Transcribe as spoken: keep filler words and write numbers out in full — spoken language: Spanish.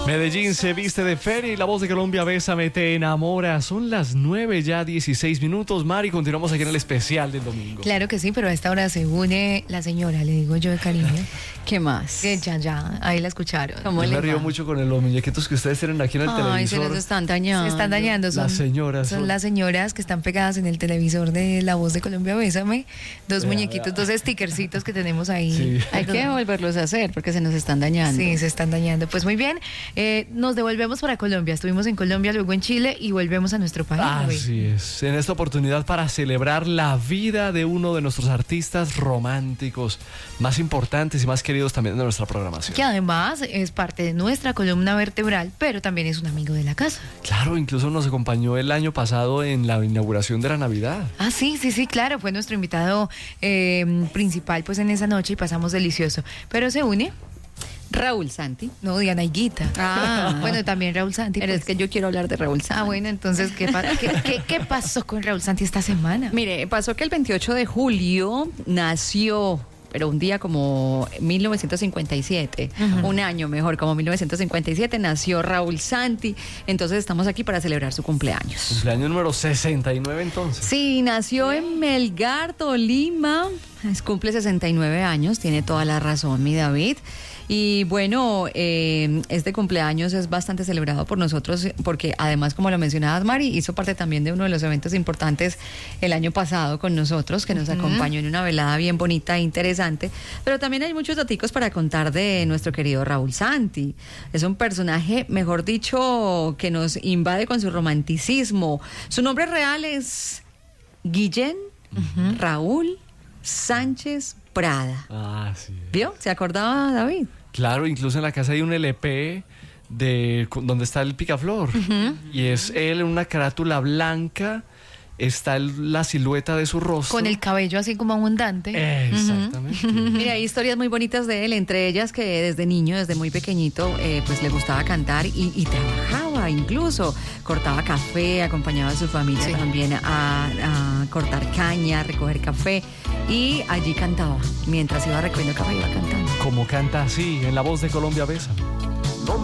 Medellín se viste de feria y la voz de Colombia, Bésame, te enamora. Son las nueve ya dieciséis minutos. Mari, continuamos aquí en el especial del domingo. Claro que sí, pero a esta hora se une la señora, le digo yo de cariño. ¿Qué más? Que ya, ya, ahí la escucharon. ¿Cómo Yo le me río va? mucho con los muñequitos que ustedes tienen aquí en el Ay, televisor. se los están dañando. Se están dañando. Son, Las señoras. Son son- las señoras que están pegadas en el televisor de La Voz de Colombia, Bésame. Dos Vea, muñequitos, vea. dos stickercitos que tenemos ahí. Sí. Hay que volverlos a hacer porque se nos están dañando. Sí, se están dañando. Pues muy bien, eh, nos devolvemos para Colombia. Estuvimos en Colombia, luego en Chile y volvemos a nuestro país. David. Así es. En esta oportunidad para celebrar la vida de uno de nuestros artistas románticos más importantes y más queridos también de nuestra programación. Que además es parte de nuestra columna vertebral, pero también es un amigo de la casa. Claro, incluso nos acompañó el año pasado en la inauguración de la Navidad. Ah, sí, sí, sí, claro, fue nuestro invitado eh, principal pues en esa noche y pasamos delicioso. Pero se une, Raúl Santi. no, Diana Higuita. Ah. Bueno, también Raúl Santi. Pero pues. es que yo quiero hablar de Raúl Santi. Ah, bueno, entonces, ¿qué, pa- qué, qué, qué pasó con Raúl Santi esta semana? Mire, pasó que el veintiocho de julio nació, pero un día como mil novecientos cincuenta y siete, Ujú. un año mejor, como mil novecientos cincuenta y siete, nació Raúl Santi. Entonces estamos aquí para celebrar su cumpleaños. Cumpleaños número sesenta y nueve entonces. Sí, nació en Melgar, Tolima, es- cumple sesenta y nueve años, tiene toda la razón, mi David. Y bueno, eh, este cumpleaños es bastante celebrado por nosotros porque además, como lo mencionabas, Mari, hizo parte también de uno de los eventos importantes el año pasado con nosotros, que nos Ujú. acompañó en una velada bien bonita e interesante. Pero también hay muchos daticos para contar de nuestro querido Raúl Santi. Es un personaje, mejor dicho, que nos invade con su romanticismo. Su nombre real es Guillén Raúl Sánchez Prada. Ah, sí. ¿Vio? ¿Se acordaba, David? Claro, incluso en la casa hay un L P de cu- donde está el picaflor. Y es él en una carátula blanca. Está el- la silueta de su rostro. Con el cabello así como abundante. Exactamente. Mira, hay historias muy bonitas de él, entre ellas que desde niño, desde muy pequeñito, eh, pues le gustaba cantar y, y trabajaba incluso. Cortaba café, acompañaba a su familia Sí. también a, a cortar caña, a recoger café y allí cantaba. Mientras iba recogiendo café iba cantando. Como canta así, en la voz de Colombia, Bésame.